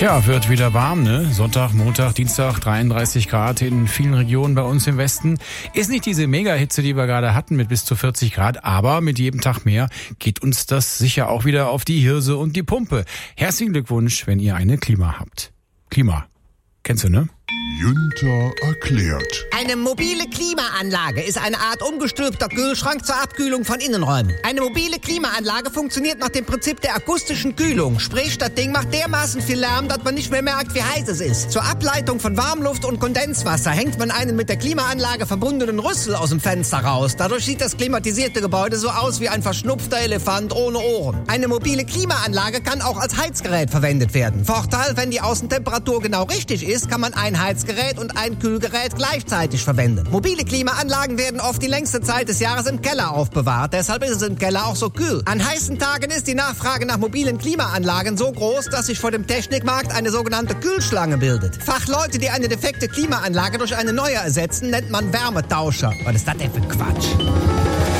Tja, wird wieder warm, ne? Sonntag, Montag, Dienstag, 33 Grad in vielen Regionen bei uns im Westen. Ist nicht diese Mega-Hitze, die wir gerade hatten mit bis zu 40 Grad, aber mit jedem Tag mehr geht uns das sicher auch wieder auf die Hirse und die Pumpe. Herzlichen Glückwunsch, wenn ihr eine Klima habt. Klima. Kennst du, ne? Günther erklärt. Eine mobile Klimaanlage ist eine Art umgestülpter Kühlschrank zur Abkühlung von Innenräumen. Eine mobile Klimaanlage funktioniert nach dem Prinzip der akustischen Kühlung. Sprich, das Ding macht dermaßen viel Lärm, dass man nicht mehr merkt, wie heiß es ist. Zur Ableitung von Warmluft und Kondenswasser hängt man einen mit der Klimaanlage verbundenen Rüssel aus dem Fenster raus. Dadurch sieht das klimatisierte Gebäude so aus wie ein verschnupfter Elefant ohne Ohren. Eine mobile Klimaanlage kann auch als Heizgerät verwendet werden. Vorteil, wenn die Außentemperatur genau richtig ist, kann man ein Heizgerät und ein Kühlgerät gleichzeitig verwenden. Mobile Klimaanlagen werden oft die längste Zeit des Jahres im Keller aufbewahrt. Deshalb ist es im Keller auch so kühl. An heißen Tagen ist die Nachfrage nach mobilen Klimaanlagen so groß, dass sich vor dem Technikmarkt eine sogenannte Kühlschlange bildet. Fachleute, die eine defekte Klimaanlage durch eine neue ersetzen, nennt man Wärmetauscher. Was ist das denn für Quatsch?